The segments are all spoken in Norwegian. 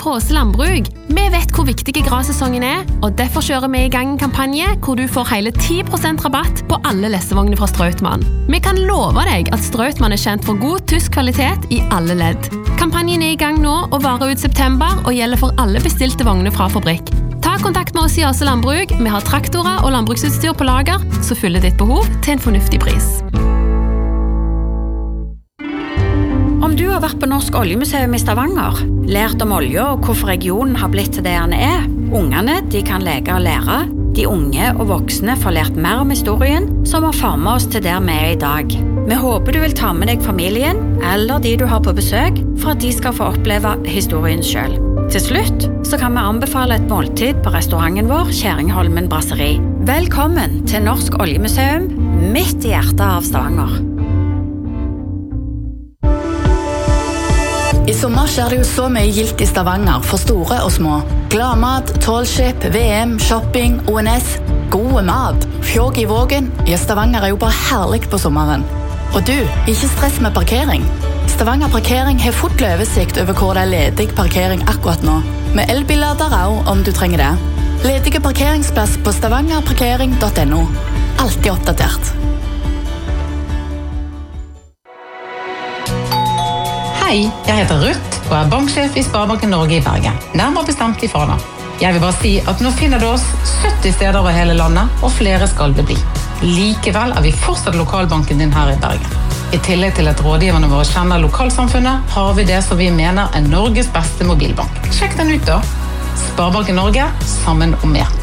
Tråse Landbruk. Vi vet hvor viktig grassesongen og derfor kjører vi i gang en kampanje hvor du får hele 10% rabatt på alle lessevogner fra Strautmann. Vi kan love deg at Strautmann kjent for god tysk kvalitet i alle ledd. Kampanjen i gang nå og varer ut september og gjelder for alle bestilte vogner fra fabrikk. Ta kontakt med oss i Tråse Landbruk. Vi har traktorer og landbruksutstyr på lager, så fyller ditt behov til en fornuftig pris. Om du har vært på Norsk Oljemuseum i Stavanger, lært om olje og hvorfor regionen har blitt til det den ungene de kan leke og lære, de unge og voksne får lært mer om historien som har formet oss til der vi i dag. Vi håper du vil ta med deg familien eller de du har på besøk for at de skal få oppleve historien selv. Til slutt så kan vi anbefale et måltid på restauranten vår, Kjæringholmen Brasseri. Velkommen til Norsk Oljemuseum, midt i hjertet av Stavanger. I sommer skjer det jo så mye gildt i Stavanger for store og små. Gladmat, tålskip, VM, shopping, ONS, gode mat, fjog i vågen. Ja, Stavanger jo bare herlig på sommeren. Og du, ikke stress med parkering. Stavanger Parkering har fort oversikt over hvor det ledig parkering akkurat nå. Med elbillader også, om du trenger det. Ledige parkeringsplass på stavangerparkering.no. Alltid oppdatert. Hei, jeg heter Ruth og banksjef i Sparebanken Norge i Bergen. Nærmere bestemt i Fana. Jeg vil bare si at nå finner du oss 70 steder over hele landet, og flere skal det bli. Likevel vi fortsatt lokalbanken din her i Bergen. I tillegg til at rådgiverne våre kjenner lokalsamfunnet, har vi det som vi mener Norges beste mobilbank. Sjekk den ut da. Sparebanken Norge, sammen om mer.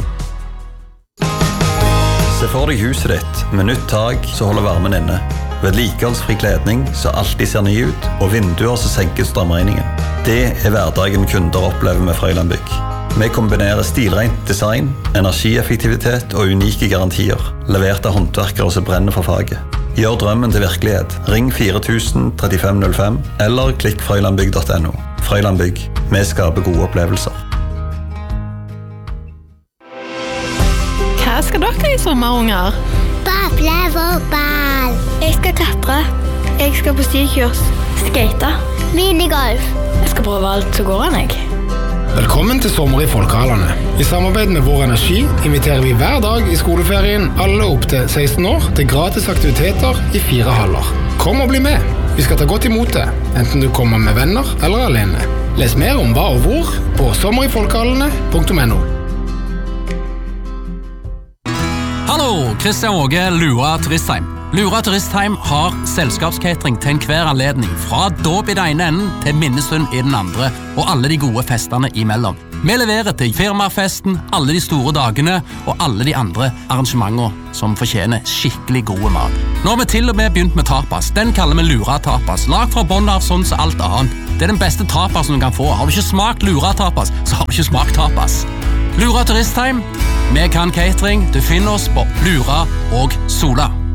Se for deg huset ditt med nytt tak så holder varmen inne. Vedlikeholdsfri kledning så alltid ser ny ut, og vinduer som senker strømregningen. Det hverdagen kunder opplever med Frøylandbygg. Vi kombinerer stilrent design, energieffektivitet og unike garantier, levert av håndverkere som brenner for faget. Gjør drømmen til virkelighet. Ring 4000 3505 eller klikk frøylandbygg.no. Frøylandbygg. Vi skaper gode opplevelser. Hva skal dere i sommer, unger? Bable fotball. Jeg skal klatre. Jeg skal på stykurs. Skate. Minigolf. Jeg skal prøve alt som går an, jeg. Velkommen til Sommer i Folkehallene. I samarbeid med Vår Energi inviterer vi hver dag i skoleferien alle opp til 16 år til gratis aktiviteter i 4 haller. Kom og bli med. Vi skal ta godt imot det, enten du kommer med venner eller alene. Les mer om hva og hvor på sommerifolkehallene.no. Hallo, Kristian Åge, Lura Turistheim. Lura Turistheim har selskapskatering til enhver anledning, fra dåp i den ene enden til minnestund i den andre, og alle de gode festene imellom. Vi leverer til firmafesten, alle de store dagene og alle de andre arrangementene som fortjener skikkelig gode mat. Nå har vi til og med begynt med tapas. Den kaller vi Lura Tapas, lagt fra bånn av sånn som alt annet. Det den beste tapasen du kan få. Har du ikke smakt Lura Tapas, så har du ikke smakt tapas. Lura Turistheim, vi kan catering. Du finner oss på Lura og Sola.